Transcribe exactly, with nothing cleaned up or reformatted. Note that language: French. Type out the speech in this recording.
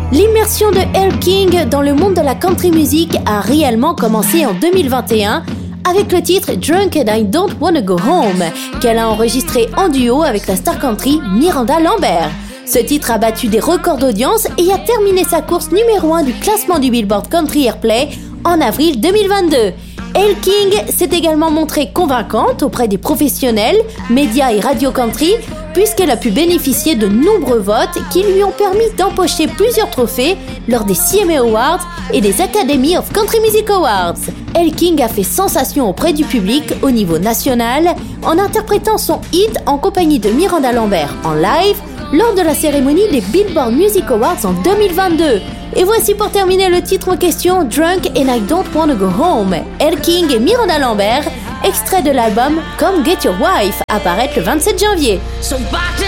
L'immersion de Elle King dans le monde de la country music a réellement commencé en deux mille vingt et un avec le titre Drunk and I Don't Wanna Go Home, qu'elle a enregistré en duo avec la star country Miranda Lambert. Ce titre a battu des records d'audience et a terminé sa course numéro un du classement du Billboard Country Airplay en avril deux mille vingt-deux. Elle King s'est également montrée convaincante auprès des professionnels, médias et radio country, puisqu'elle a pu bénéficier de nombreux votes qui lui ont permis d'empocher plusieurs trophées lors des C M A Awards et des Academy of Country Music Awards. Elle King a fait sensation auprès du public au niveau national en interprétant son hit en compagnie de Miranda Lambert en live lors de la cérémonie des Billboard Music Awards en deux mille vingt-deux. Et voici pour terminer le titre en question, Drunk and I Don't Wanna Go Home, Elle King et Miranda Lambert, extrait de l'album Come Get Your Wife, apparaître le vingt-sept janvier.